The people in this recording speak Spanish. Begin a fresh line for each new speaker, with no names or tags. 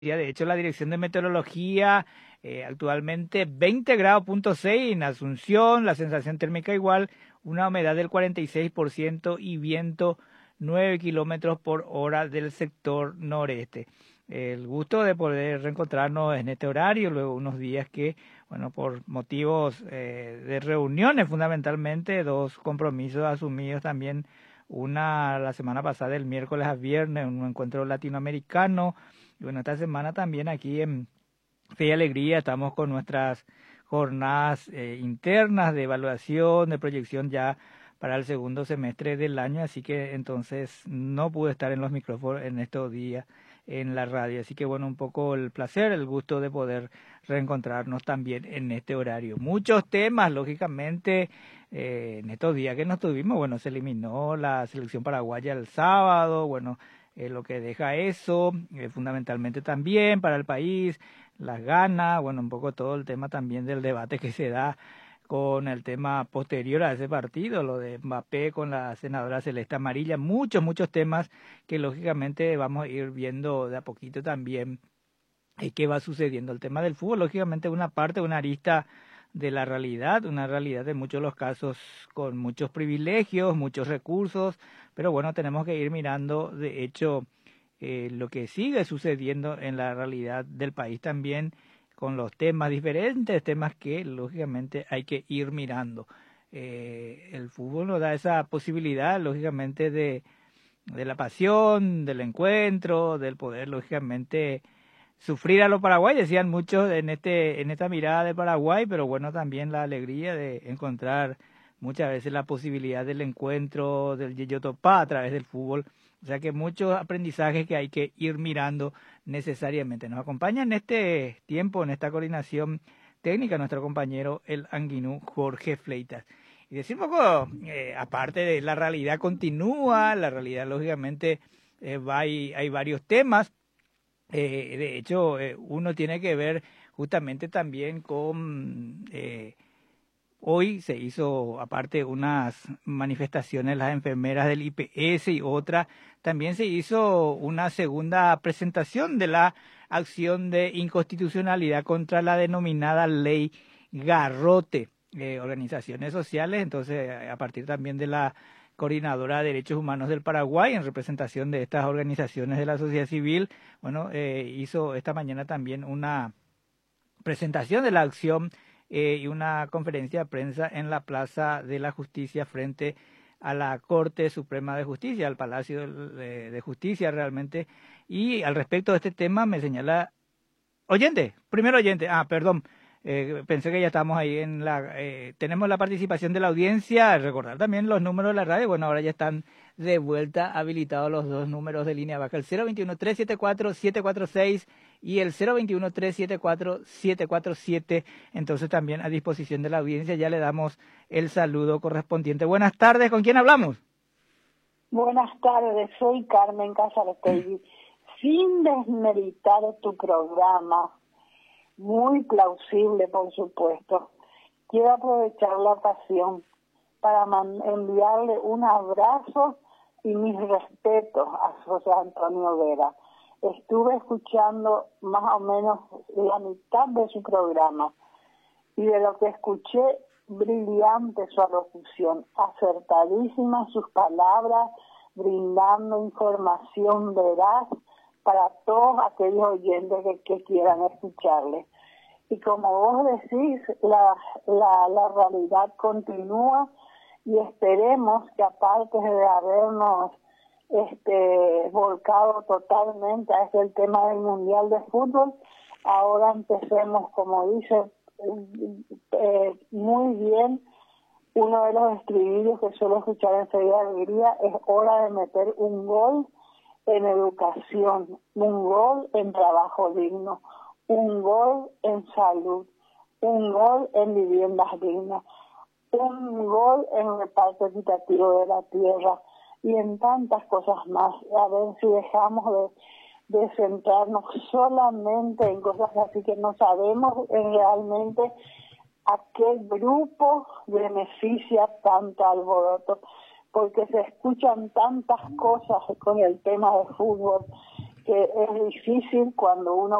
De hecho, la Dirección de Meteorología actualmente 20 grados punto 6 en Asunción, la sensación térmica igual, una humedad del 46% y viento 9 kilómetros por hora del sector noreste. El gusto de poder reencontrarnos en este horario, luego unos días que, bueno, por motivos de reuniones fundamentalmente, dos compromisos asumidos también, una la semana pasada, el miércoles a viernes, un encuentro latinoamericano. Y bueno, esta semana también aquí en Fe y Alegría estamos con nuestras jornadas internas de evaluación, de proyección ya para el segundo semestre del año, así que entonces no pude estar en los micrófonos en estos días en la radio. Así que bueno, un poco el placer, el gusto de poder reencontrarnos también en este horario. Muchos temas, lógicamente, en estos días que nos tuvimos, bueno, se eliminó la selección paraguaya el sábado, bueno, lo que deja eso, fundamentalmente también para el país, las ganas, bueno, un poco todo el tema también del debate que se da con el tema posterior a ese partido, lo de Mbappé con la senadora Celeste Amarilla, muchos temas que lógicamente vamos a ir viendo de a poquito también qué va sucediendo. El tema del fútbol, lógicamente, una parte, una arista de la realidad, una realidad de muchos de los casos con muchos privilegios, muchos recursos, pero bueno, tenemos que ir mirando, de hecho, lo que sigue sucediendo en la realidad del país también, con los temas diferentes, temas que lógicamente hay que ir mirando. El fútbol nos da esa posibilidad, lógicamente, de la pasión, del encuentro, del poder, lógicamente, sufrir a los paraguayos, decían muchos en esta mirada de Paraguay, pero bueno, también la alegría de encontrar muchas veces la posibilidad del encuentro, del yeyotopá a través del fútbol. O sea que muchos aprendizajes que hay que ir mirando necesariamente. Nos acompaña en este tiempo, en esta coordinación técnica, nuestro compañero el anguinú Jorge Fleitas. Y decir un poco, aparte de la realidad continúa, la realidad lógicamente hay varios temas. De hecho, uno tiene que ver justamente también con hoy se hizo, aparte, unas manifestaciones las enfermeras del IPS y otra, también se hizo una segunda presentación de la acción de inconstitucionalidad contra la denominada ley Garrote, organizaciones sociales, entonces a partir también de la coordinadora de derechos humanos del Paraguay, en representación de estas organizaciones de la sociedad civil, bueno, hizo esta mañana también una presentación de la acción y una conferencia de prensa en la Plaza de la Justicia frente a la Corte Suprema de Justicia, al Palacio de Justicia realmente. Y al respecto de este tema me señala, primer oyente, perdón, pensé que ya estamos ahí tenemos la participación de la audiencia, recordar también los números de la radio, bueno, ahora ya están de vuelta habilitados los dos números de línea baja, el 021-374-746 y el 021-374-747, entonces también a disposición de la audiencia, ya le damos el saludo correspondiente. Buenas tardes, ¿con quién hablamos?
Buenas tardes, soy Carmen Casaretegui. Sin desmeritar tu programa, muy plausible por supuesto, quiero aprovechar la ocasión para enviarle un abrazo y mis respetos a José Antonio Vera. Estuve escuchando más o menos la mitad de su programa y de lo que escuché, brillante su alocución, acertadísimas sus palabras, brindando información veraz para todos aquellos oyentes que quieran escucharle. Y como vos decís, la realidad continúa y esperemos que aparte de habernos volcado totalmente a el tema del Mundial de Fútbol, ahora empecemos, como dice muy bien uno de los estribillos que suelo escuchar en Fe y Alegría, es hora de meter un gol en educación, un gol en trabajo digno, un gol en salud, un gol en viviendas dignas, un gol en reparto equitativo de la tierra y en tantas cosas más. A ver si dejamos de centrarnos solamente en cosas así que no sabemos realmente a qué grupo beneficia tanto alboroto, porque se escuchan tantas cosas con el tema de fútbol que es difícil cuando uno